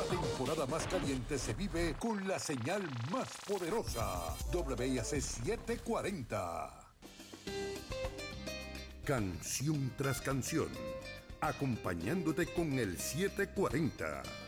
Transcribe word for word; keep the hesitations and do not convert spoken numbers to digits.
La temporada más caliente se vive con la señal más poderosa. W I A C setecientos cuarenta. Canción tras canción, acompañándote con el setecientos cuarenta.